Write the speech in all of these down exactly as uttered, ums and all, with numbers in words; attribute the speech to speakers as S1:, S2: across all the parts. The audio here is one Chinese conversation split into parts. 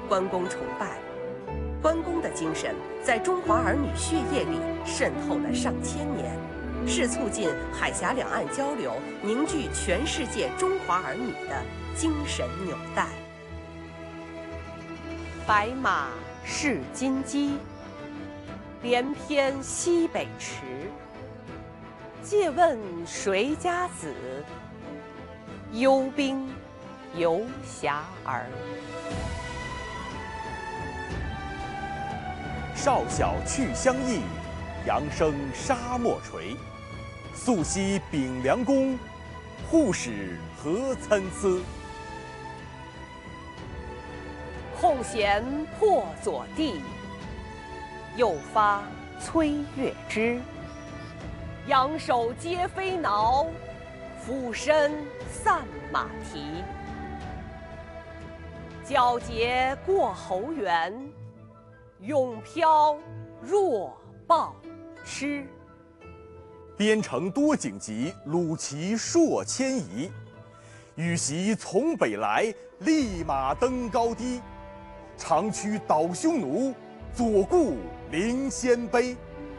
S1: 关公崇拜。关公的精神在中华儿女血液里渗透了上千年，是促进海峡两岸交流、凝聚全世界中华儿女的精神纽带。白马是金鸡，连篇西北驰。借问谁家子？幽兵游侠儿。
S2: 少小去乡役，扬声沙漠垂。溯溪秉良弓，护使何参差。
S1: 空弦破左地，又发崔月枝。扬手接飞挠，俯身散马蹄。皎洁过侯园，永飘若豹痴。
S2: 边城多景疾，虏骑朔迁移。羽檄从北来，立马登高低。长驱倒匈奴，左顾临鲜卑。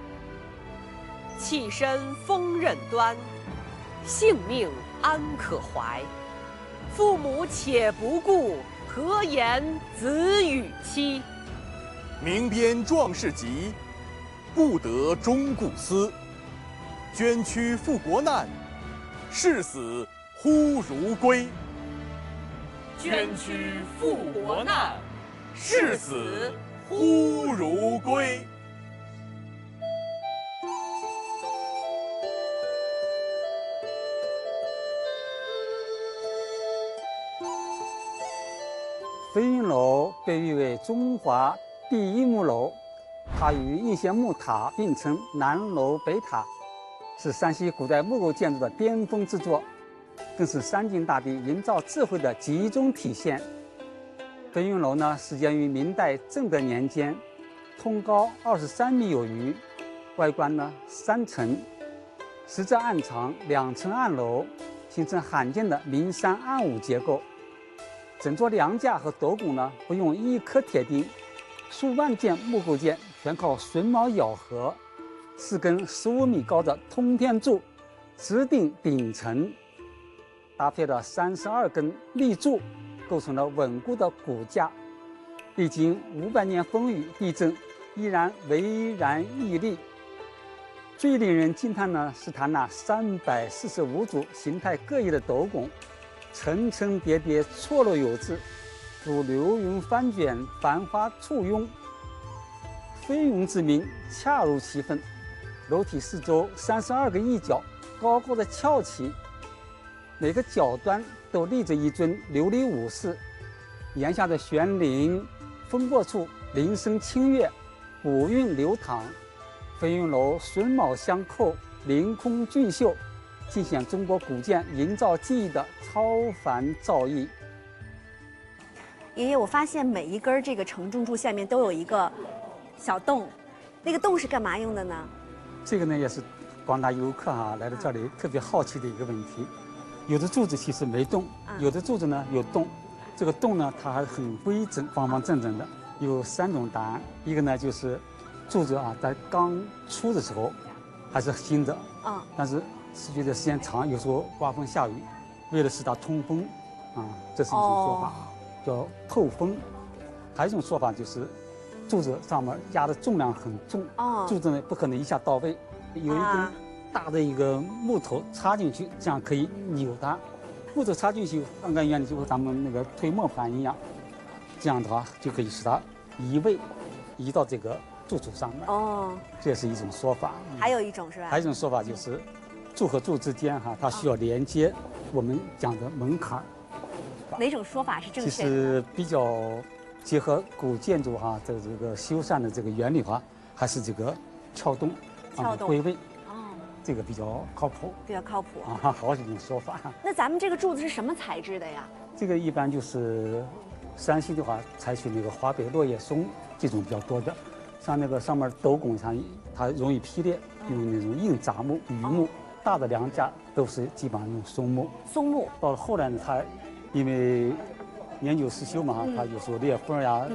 S1: 弃身锋刃端，性命安可怀？父母且不顾，何言子与妻？
S2: 明边壮士急，不得终顾思。捐躯赴国难，视死忽如归。
S1: 捐躯赴国难，视死
S2: 忽如归。
S3: 飞云楼被誉为中华第一木楼，它与应县木塔并称南楼北塔，是山西古代木构建筑的巅峰之作，更是山境大地营造智慧的集中体现。飞云楼呢，始建于明代正德年间，通高二十三米有余，外观呢三层，实则暗藏两层暗楼，形成罕见的明山暗五结构。整座梁架和斗拱呢，不用一颗铁钉，数万件木构件全靠榫卯咬合。四根十五米高的通天柱直顶顶层，搭配了三十二根立柱，构成了稳固的骨架。历经五百年风雨地震，依然巍然屹立。最令人惊叹呢，是它那三百四十五组形态各异的斗拱。层层叠叠，错落有致，如流云翻卷，繁花簇拥。飞云之名恰如其分。楼体四周三十二个翼角高高的翘起，每个角端都立着一尊琉璃武士，檐下的悬铃风过处铃声清越，古韵流淌。飞云楼榫卯相扣，凌空俊秀，尽显中国古建营造技艺的超凡造诣。
S4: 爷爷，我发现每一根这个承重柱下面都有一个小洞，那个洞是干嘛用的呢？
S3: 这个呢，也是广大游客啊来到这里特别好奇的一个问题。有的柱子其实没洞，有的柱子呢有洞。这个洞呢，它还很规整，方方正正的。有三种答案，一个呢就是柱子啊，在刚出的时候还是新的，啊，但是持续的时间长，有时候刮风下雨，为了使它通风，啊，这是一种说法，哦、叫透风。还有一种说法就是，柱子上面压的重量很重，哦、柱子呢不可能一下到位，有一根大的一个木头插进去，这样可以扭它。木头插进去，按照原理就和咱们那个推磨盘一样，这样的话就可以使它移位，移到这个柱子上面。哦，这是一种说法。
S4: 还有一种是吧？
S3: 还有一种说法就是，柱和柱之间哈，它需要连接，我们讲的门槛。
S4: 哪种说法是正确的？
S3: 其实比较结合古建筑哈的这个修缮的这个原理的话，还是这个撬洞，
S4: 撬洞
S3: 归位。这个比较靠谱，
S4: 比较靠谱
S3: 啊，好几种说法。
S4: 那咱们这个柱子是什么材质的呀？
S3: 这个一般就是山西的话，采取那个华北落叶松这种比较多的，像那个上面斗拱上它容易劈裂，用那种硬杂木、榆木，哦、大的梁架都是基本上用松木。
S4: 松木。
S3: 到了后来呢，它因为年久失修嘛，嗯、它有时候裂缝呀、